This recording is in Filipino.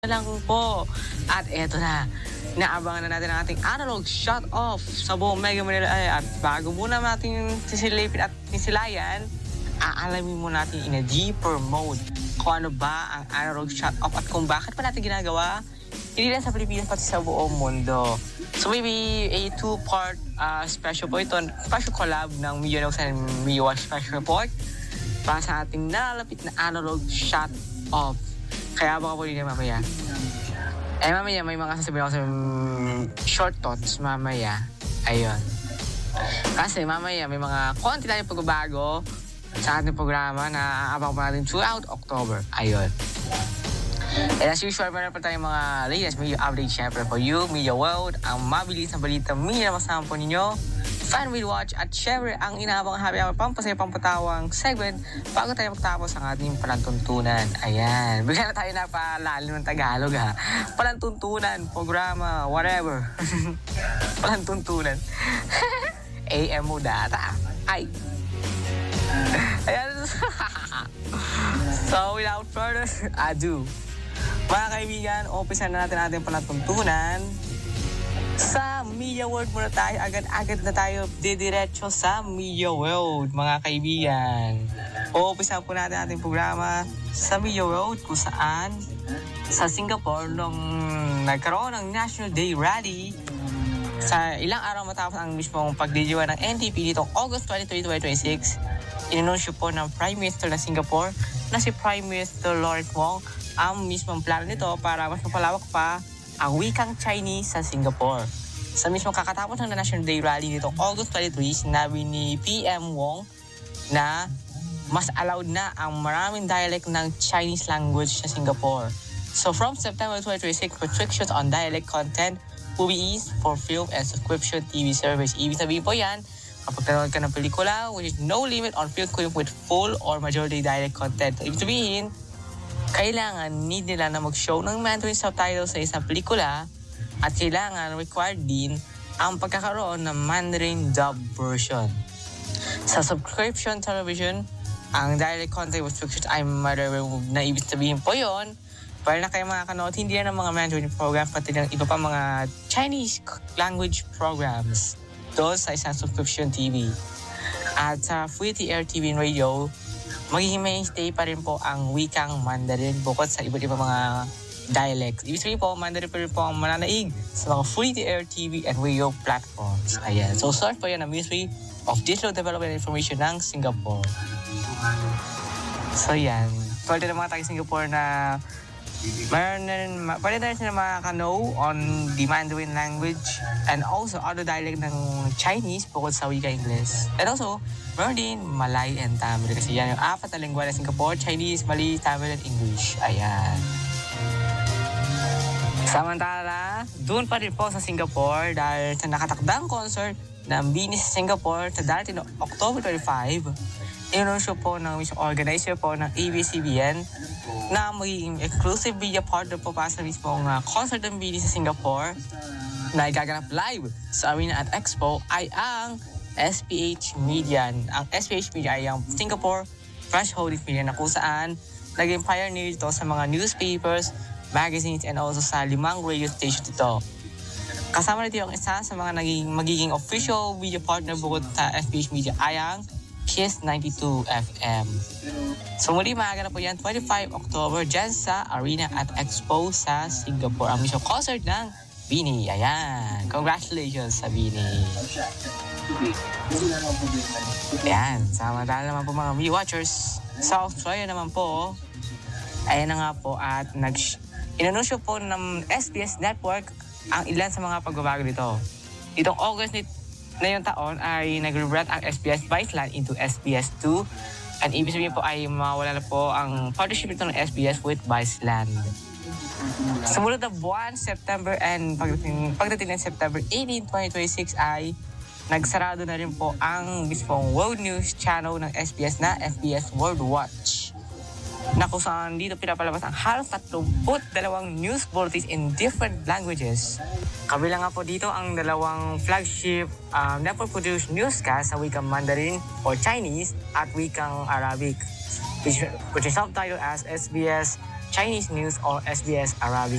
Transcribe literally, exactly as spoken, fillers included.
lang po. At eto na, naabangan na natin ang ating analog shut off sa buong Mega Manila. Ay, at bago muna natin sisilipin at nisilayan, aalamin mo natin in a deeper mode kung ano ba ang analog shut off at kung bakit pa natin ginagawa, hindi lang sa Pilipinas pati sa buong mundo. So maybe a two-part uh, special po ito, special collab ng Mio Nox and Mio Watch Special Report para sa ating nalalapit na analog shut off. Kaya baka po rin mamaya. Eh mamaya may mga sasabihin ako sa um, short thoughts mamaya. Ayun. Kasi mamaya may mga konti tayong pagbabago sa ating programa na aabang pa natin throughout October. Ayun. And as usual, meron pa tayong mga latest media updates syempre for you, Media World, ang mabilis na balita, media na masama po ninyo, Fan Will Watch, at syempre ang inaabang happy hour pampasaya pampatawang segment bago tayo magtapos ang ating palantuntunan. Ayan. Bigyan na tayo na palalim ng Tagalog ha. Palantuntunan, programa, whatever. Palantuntunan. A M mo data. Ay. Ayan. So without further ado, mga kaibigan, umpisa na natin ating palatuntunan. Sa Media World muna tayo. Agad-agad na tayo didiretso sa Media World, mga kaibigan. Umpisa po natin ating programa sa Media World kung saan sa Singapore nung nagkaroon ng National Day Rally sa ilang araw matapos ang mismong pagdidiwa ng N D P nitong August twenty-three, twenty twenty-six, inanunsyo po ng Prime Minister ng Singapore na si Prime Minister Lawrence Wong ang mismong plano nito para mas mapalawak pa ang wikang Chinese sa Singapore. Sa mismong kakatapos ng National Day Rally nitong August twenty-three, sinabi ni P M Wong na mas allowed na ang maraming dialect ng Chinese language sa Singapore. So from September twenty twenty-six, restrictions on dialect content will be eased for film and subscription T V service. Ibig sabihin po yan, kapag nanonood ka ng pelikula, which is no limit on film clip with full or majority dialect content. Ibig sabihin, kailangan need nila na mag-show ng Mandarin subtitles sa isang pelikula at kailangan required din ang pagkakaroon ng Mandarin dub version. Sa subscription television, ang dialect content restrictions ay ma-remove na. Ibig sabihin po yon, para na kayo makakanood hindi na ng mga Mandarin programs pati ng iba pa mga Chinese language programs doon sa isang subscription T V. At sa free-to-air T V and radio, magiging mainstay pa rin po ang wikang Mandarin bukod sa iba't ibang mga dialects. Ibig sabihin po, Mandarin pa rin po ang mananaig sa mga free-to-air T V and radio platforms. Ayan. So, search po yan ang Ministry of Digital Development and Information ng Singapore. So, yan. Pwede na mga tayo Singapore na mayroon na rin, pwede na rin sila makaka-know on the Mandarin language and also other dialect ng Chinese bukod sa wika English. And also, meron din Malay and Tamil kasi yan yung apat na lingwa ng Singapore: Chinese, Malay, Tamil, and English. Ayan. Samantala, doon pa rin po sa Singapore dahil sa nakatakdang concert ng BINI sa Singapore sa darating no October twenty-fifth, inanunsyo po ng mismo organizer po ng A B S C B N na magiging exclusive media partner po para sa mismong uh, concert ng BINI sa Singapore na igaganap live sa Arena at Expo ay ang S P H Media. Ang S P H Media ay ang Singapore Fresh Holdings Media na kung saan naging pioneer ito sa mga newspapers, magazines, and also sa limang radio stations ito. Kasama nito yung isa sa mga naging, magiging official media partner bukod sa S P H Media ay ang Kiss ninety-two F M. So muli maaga na po yan, twenty-fifth October dyan sa Arena at Expo sa Singapore. Ang mismo concert ng BINI. Ayan. Congratulations sa BINI. Ayan. Samantala naman po mga Mio Watchers. Sa Australia naman po, ayan na nga po at nag inanunsyo po ng S B S Network ang ilan sa mga pagbabago nito. Itong August nito na yung taon ay nag-rebrand ang S B S Viceland into S B S two. And ibig sabihin po ay mawala na po ang partnership nito ng S B S with Viceland. Sumunod na buwan, September, and pagdating, pagdating ng September eighteenth, twenty twenty-six ay nagsarado na rin po ang mismong World News Channel ng S B S na F B S World Watch, na kung saan dito pinapalabas ang halos thirty-two news bulletins in different languages. Kabilang nga po dito ang dalawang flagship um, network-produced newscast sa wikang Mandarin or Chinese at wikang Arabic, which, which is subtitled as S B S Chinese News or S B S Arabic